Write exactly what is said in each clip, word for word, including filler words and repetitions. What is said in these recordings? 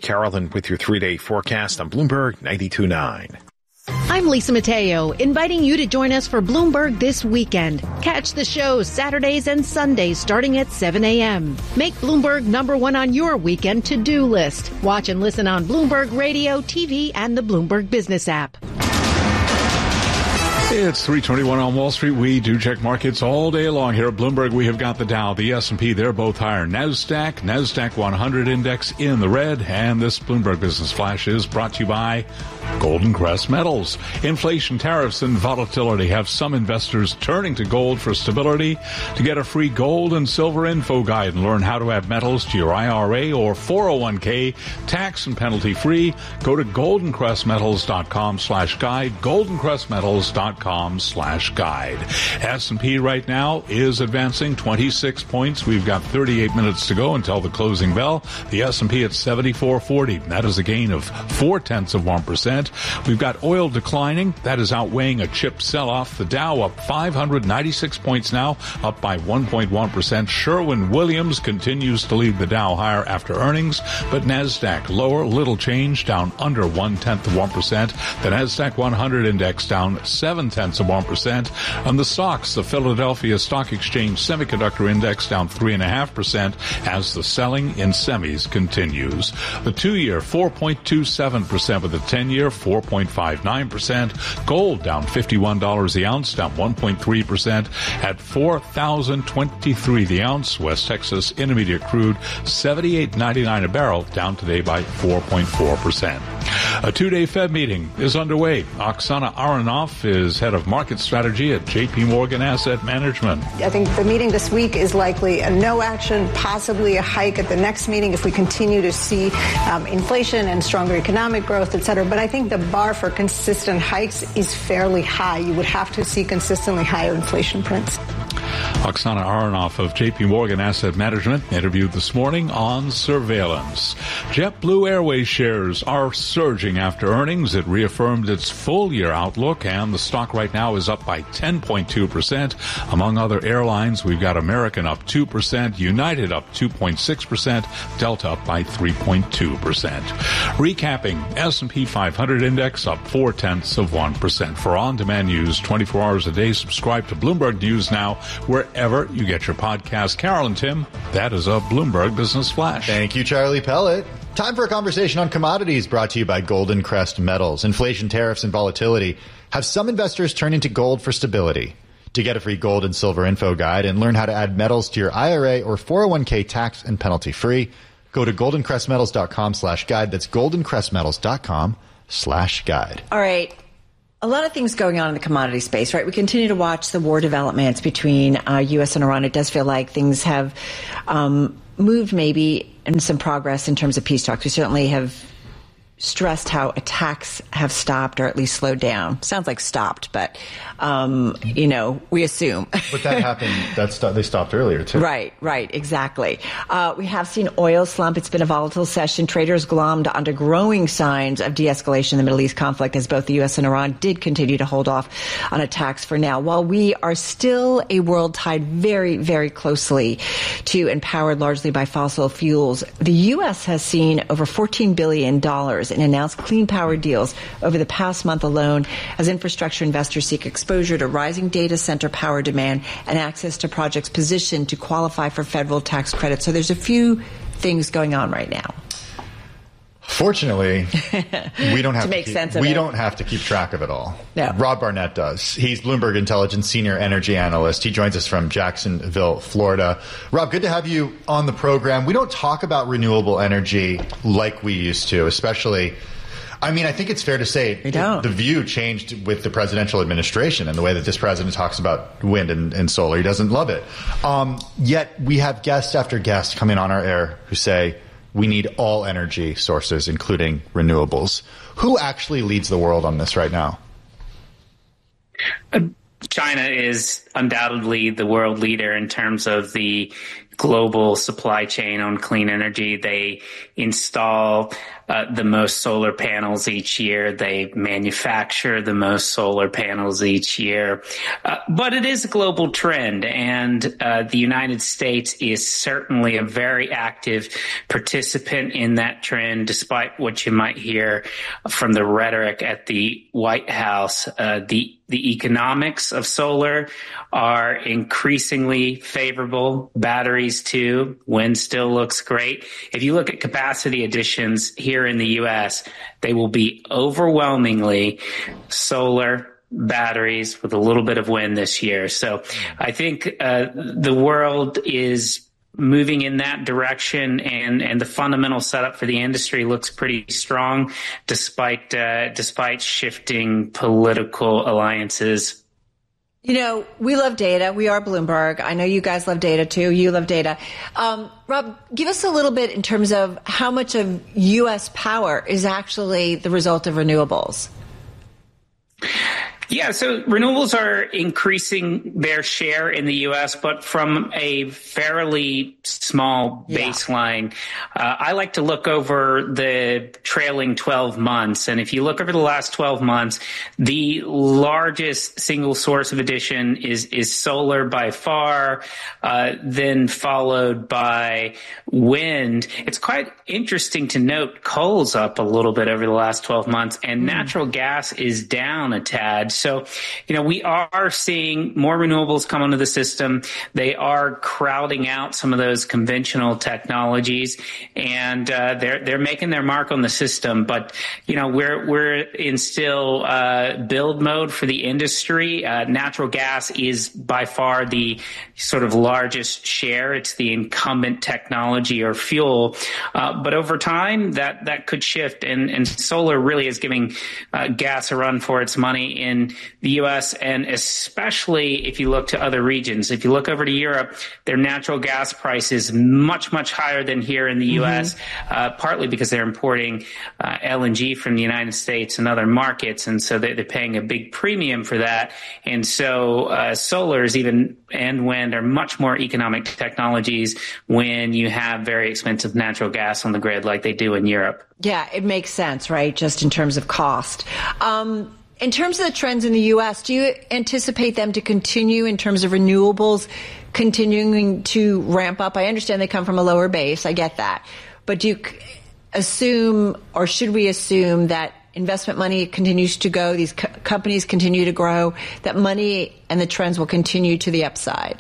Carolyn with your three-day forecast on Bloomberg ninety-two point nine. I'm Lisa Mateo, inviting you to join us for Bloomberg this weekend. Catch the show Saturdays and Sundays starting at seven a.m. Make Bloomberg number one on your weekend to-do list. Watch and listen on Bloomberg Radio, T V, and the Bloomberg Business app. It's three twenty-one on Wall Street. We do check markets all day long here at Bloomberg. We have got the Dow, the S and P. They're both higher. NASDAQ, NASDAQ one hundred index in the red. And this Bloomberg Business Flash is brought to you by Golden Crest Metals. Inflation, tariffs, and volatility have some investors turning to gold for stability. To get a free gold and silver info guide and learn how to add metals to your I R A or four oh one k tax and penalty free, go to goldencrestmetals.com slash guide, goldencrestmetals.com slash guide. S and P right now is advancing twenty-six points. We've got thirty-eight minutes to go until the closing bell. The S and P at seventy-four forty. That is a gain of four tenths of one percent. We've got oil declining. That is outweighing a chip sell-off. The Dow up five hundred ninety-six points now, up by one point one percent. Sherwin-Williams continues to lead the Dow higher after earnings, but NASDAQ lower, little change, down under one-tenth of one percent. The NASDAQ one hundred index down seven-tenths of one percent. On the stocks, the Philadelphia Stock Exchange Semiconductor Index down three point five percent as the selling in semis continues. The two-year, four point two seven percent, with the ten-year, four point five nine percent. Gold down fifty-one dollars the ounce, down one point three percent at four thousand twenty-three the ounce. West Texas Intermediate crude seventy-eight ninety-nine a barrel, down today by four point four percent. A two-day Fed meeting is underway. Oksana Aronoff is head of market strategy at J P Morgan Asset Management. I think the meeting this week is likely a no action, possibly a hike at the next meeting if we continue to see um, inflation and stronger economic growth, et cetera. But I think the bar for consistent hikes is fairly high. You would have to see consistently higher inflation prints. Oksana Aronoff of J P Morgan Asset Management interviewed this morning on surveillance. JetBlue Airways shares are surging after earnings. It reaffirmed its full-year outlook, and the stock right now is up by ten point two percent. Among other airlines, we've got American up two percent, United up two point six percent, Delta up by three point two percent. Recapping, S and P five hundred index up four-tenths of one percent. For on-demand news twenty-four hours a day, subscribe to Bloomberg News now wherever you get your podcast. Carol and Tim, that is a Bloomberg Business Flash. Thank you, Charlie Pellet. Time for a conversation on commodities brought to you by Golden Crest Metals. Inflation, tariffs, and volatility have some investors turning to gold for stability. To get a free gold and silver info guide and learn how to add metals to your I R A or four oh one k tax and penalty free, go to goldencrestmetals.com slash guide. That's goldencrestmetals.com slash guide. All right. A lot of things going on in the commodity space, right? We continue to watch the war developments between uh, U S and Iran. It does feel like things have um, moved maybe in some progress in terms of peace talks. We certainly have stressed how attacks have stopped or at least slowed down. Sounds like stopped, but, um, you know, we assume. But that happened, that st- they stopped earlier, too. Right, right, exactly. Uh, we have seen oil slump. It's been a volatile session. Traders glommed onto growing signs of de-escalation in the Middle East conflict as both the U S and Iran did continue to hold off on attacks for now. While we are still a world tied very, very closely to and powered largely by fossil fuels, the U S has seen over fourteen billion dollars in announced clean power deals over the past month alone as infrastructure investors seek exposure to rising data center power demand and access to projects positioned to qualify for federal tax credits. So there's a few things going on right now. Fortunately, we don't have to, to make keep, sense of we it. don't have to keep track of it all. No. Rob Barnett does. He's Bloomberg Intelligence senior energy analyst. He joins us from Jacksonville, Florida. Rob, good to have you on the program. We don't talk about renewable energy like we used to, especially. I mean, I think it's fair to say the, the view changed with the presidential administration and the way that this president talks about wind and, and solar. He doesn't love it. Um, yet we have guest after guest coming on our air who say we need all energy sources, including renewables. Who actually leads the world on this right now? Uh, China is undoubtedly the world leader in terms of the global supply chain on clean energy. They install uh, the most solar panels each year. They manufacture the most solar panels each year. Uh, but it is a global trend, and uh, the United States is certainly a very active participant in that trend, despite what you might hear from the rhetoric at the White House. Uh, the The economics of solar are increasingly favorable. Batteries too. Wind still looks great. If you look at capacity additions here in the U S, they will be overwhelmingly solar, batteries with a little bit of wind this year. So I think uh, the world is moving in that direction, and, and the fundamental setup for the industry looks pretty strong despite uh, despite shifting political alliances. You know, we love data. We are Bloomberg. I know you guys love data too. You love data. Um, Rob, give us a little bit in terms of how much of U S power is actually the result of renewables. Yeah, so renewables are increasing their share in the U S, but from a fairly small baseline. Yeah. Uh, I like to look over the trailing twelve months. And if you look over the last twelve months, the largest single source of addition is, is solar by far, uh, then followed by wind. It's quite interesting to note coal's up a little bit over the last twelve months, and mm. natural gas is down a tad. So, you know, we are seeing more renewables come into the system. They are crowding out some of those conventional technologies, and uh, they're they're making their mark on the system. But you know, we're we're in still uh, build mode for the industry. Uh, natural gas is by far the sort of largest share. It's the incumbent technology or fuel. Uh, but over time, that that could shift, and and solar really is giving uh, gas a run for its money in the U S, and especially if you look to other regions. If you look over to Europe, their natural gas price is much, much higher than here in the U S, mm-hmm. uh, partly because they're importing uh, L N G from the United States and other markets, and so they're, they're paying a big premium for that. And so uh, solar is even and wind are much more economic technologies when you have very expensive natural gas on the grid like they do in Europe. Yeah, it makes sense, right, just in terms of cost. Um In terms of the trends in the U S, do you anticipate them to continue in terms of renewables continuing to ramp up? I understand they come from a lower base. I get that. But do you assume, or should we assume, that investment money continues to go, these co- companies continue to grow, that money and the trends will continue to the upside?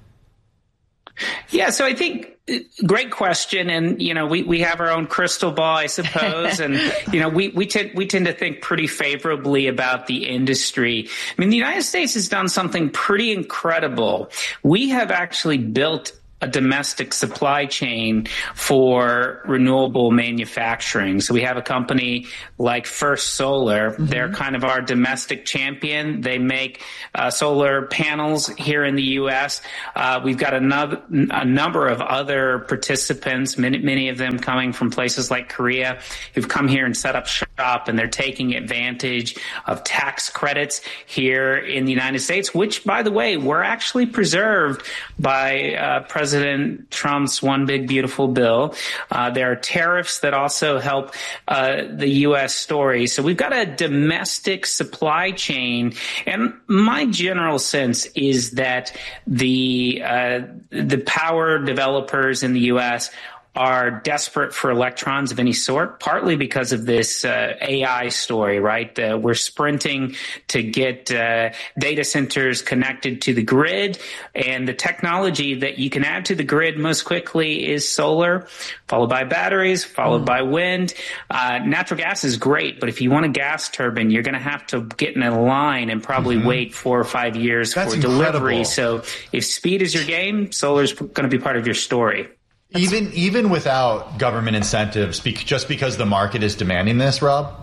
Yeah, so I think great question. And, you know, we, we have our own crystal ball, I suppose. And, you know, we, we tend, we tend to think pretty favorably about the industry. I mean, the United States has done something pretty incredible. We have actually built a domestic supply chain for renewable manufacturing. So we have a company like First Solar. Mm-hmm. They're kind of our domestic champion. They make uh, solar panels here in the U S. Uh, we've got another, a number of other participants, many, many of them coming from places like Korea, who've come here and set up shop, and they're taking advantage of tax credits here in the United States, which, by the way, were actually preserved by uh, President President Trump's One Big Beautiful Bill. Uh, there are tariffs that also help uh, the U S story. So we've got a domestic supply chain. And my general sense is that the uh, the power developers in the U S are desperate for electrons of any sort, partly because of this uh, A I story, right? Uh, we're sprinting to get uh, data centers connected to the grid, and the technology that you can add to the grid most quickly is solar, followed by batteries, followed mm. by wind. Uh, natural gas is great, but if you want a gas turbine, you're going to have to get in a line and probably mm-hmm. wait four or five years That's for delivery. Incredible. So if speed is your game, solar is going to be part of your story. Even even without government incentives, just because the market is demanding this, Rob?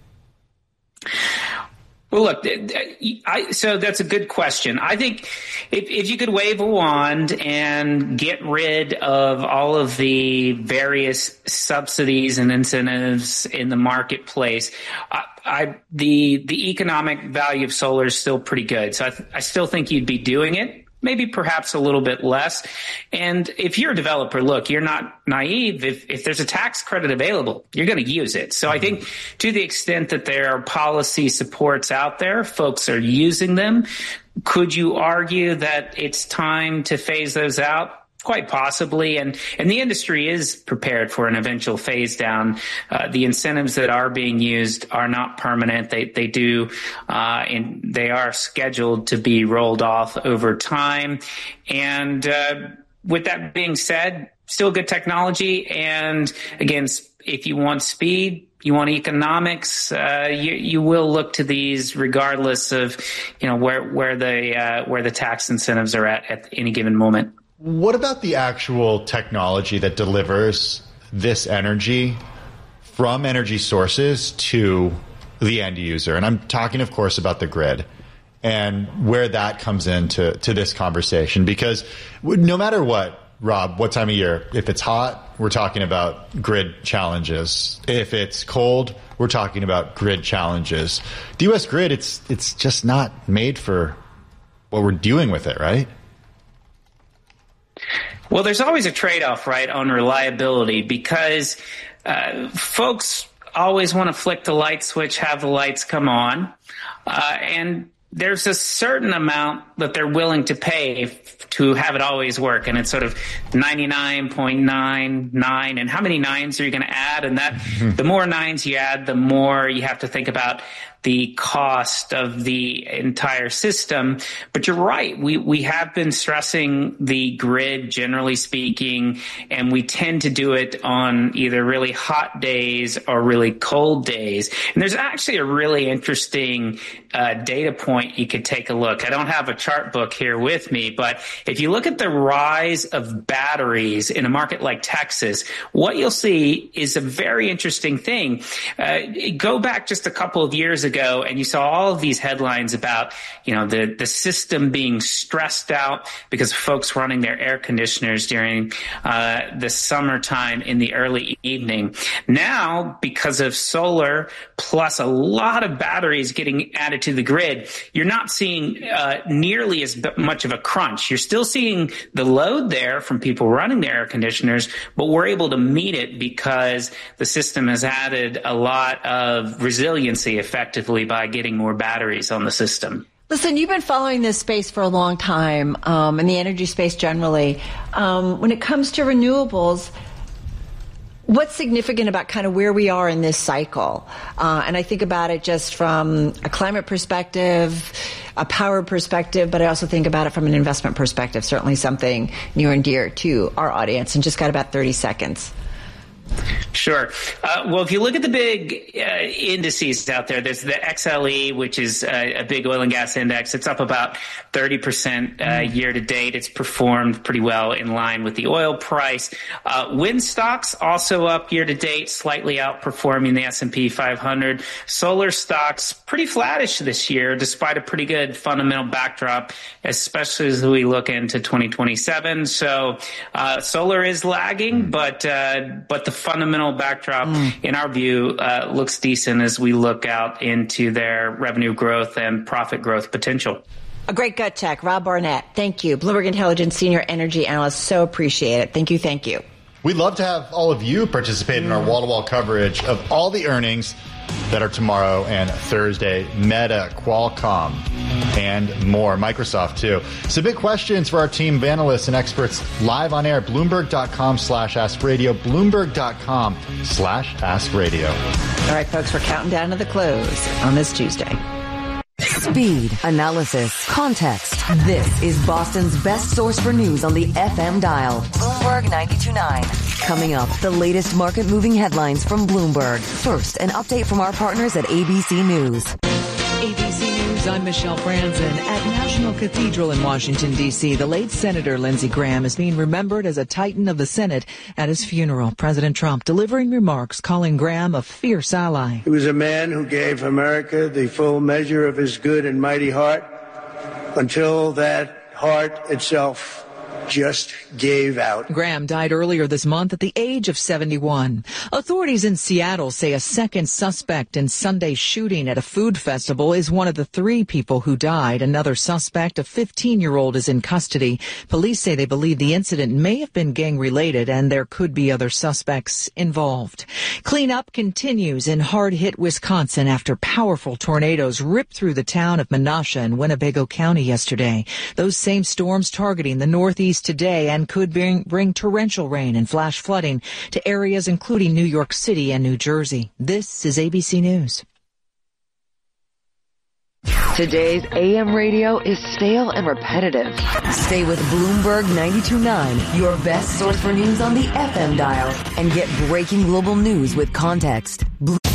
Well, look, I, so that's a good question. I think if, if you could wave a wand and get rid of all of the various subsidies and incentives in the marketplace, I, I, the the economic value of solar is still pretty good. So I, I still think you'd be doing it. maybe perhaps a little bit less. And if you're a developer, look, you're not naive. If, if there's a tax credit available, you're going to use it. So I think to the extent that there are policy supports out there, folks are using them. Could you argue that it's time to phase those out? Quite possibly, and and the industry is prepared for an eventual phase down. Uh, the incentives that are being used are not permanent. They they do, uh, and they are scheduled to be rolled off over time. And uh, with that being said, still good technology. And again, if you want speed, you want economics, uh, you, you will look to these regardless of, you know, where where the uh, where the tax incentives are at at any given moment. What about the actual technology that delivers this energy from energy sources to the end user? And I'm talking, of course, about the grid and where that comes into to this conversation. Because no matter what, Rob, what time of year, if it's hot, we're talking about grid challenges. If it's cold, we're talking about grid challenges. The U S grid, it's it's just not made for what we're doing with it, right? Well, there's always a trade-off, right, on reliability, because uh, folks always want to flick the light switch, have the lights come on, uh, and there's a certain amount that they're willing to pay to have it always work, and it's sort of ninety-nine point nine nine, and how many nines are you going to add? And that the more nines you add, the more you have to think about the cost of the entire system. But you're right. We, we have been stressing the grid, generally speaking, and we tend to do it on either really hot days or really cold days. And there's actually a really interesting uh, data point you could take a look. I don't have a chart book here with me, but if you look at the rise of batteries in a market like Texas, what you'll see is a very interesting thing. Uh, go back just a couple of years ago, ago, and you saw all of these headlines about, you know, the, the system being stressed out because of folks running their air conditioners during uh, the summertime in the early evening. Now, because of solar plus a lot of batteries getting added to the grid, you're not seeing uh, nearly as much of a crunch. You're still seeing the load there from people running their air conditioners, but we're able to meet it because the system has added a lot of resiliency effectively by getting more batteries on the system. Listen, you've been following this space for a long time, um, and the energy space generally. Um, when it comes to renewables, what's significant about kind of where we are in this cycle? Uh, and I think about it just from a climate perspective, a power perspective, but I also think about it from an investment perspective, certainly something near and dear to our audience. And just got about thirty seconds. Sure. Uh, well, if you look at the big uh, indices out there, there's the X L E, which is a, a big oil and gas index. It's up about thirty percent uh, year to date. It's performed pretty well in line with the oil price. Uh, wind stocks also up year to date, slightly outperforming the S and P five hundred. Solar stocks pretty flattish this year, despite a pretty good fundamental backdrop, especially as we look into twenty twenty-seven. So uh, solar is lagging, but uh, but the fundamental backdrop, mm. in our view, uh, looks decent as we look out into their revenue growth and profit growth potential. A great gut check. Rob Barnett, thank you. Bloomberg Intelligence Senior Energy Analyst. So appreciate it. Thank you. Thank you. We'd love to have all of you participate mm. in our wall-to-wall coverage of all the earnings that are tomorrow and Thursday. Meta, Qualcomm, and more. Microsoft, too. So big questions for our team of analysts and experts live on air. Bloomberg.com slash Ask Radio. Bloomberg.com slash Ask Radio. All right, folks, we're counting down to the close on this Tuesday. Speed, analysis, context. This is Boston's best source for news on the F M dial. Bloomberg ninety-two point nine. Coming up, the latest market-moving headlines from Bloomberg. First, an update from our partners at A B C News. A B C News, I'm Michelle Franzen. At National Cathedral in Washington, D C, the late Senator Lindsey Graham is being remembered as a titan of the Senate at his funeral. President Trump delivering remarks calling Graham a fierce ally. He was a man who gave America the full measure of his good and mighty heart until that heart itself just gave out. Graham died earlier this month at the age of seventy-one. Authorities in Seattle say a second suspect in Sunday's shooting at a food festival is one of the three people who died. Another suspect, a fifteen-year-old, is in custody. Police say they believe the incident may have been gang-related and there could be other suspects involved. Cleanup continues in hard-hit Wisconsin after powerful tornadoes ripped through the town of Menasha in Winnebago County yesterday. Those same storms targeting the Northeast today and could bring, bring torrential rain and flash flooding to areas including New York City and New Jersey. This is A B C News. Today's A M radio is stale and repetitive. Stay with Bloomberg ninety-two point nine, your best source for news on the F M dial, and get breaking global news with context. Bl-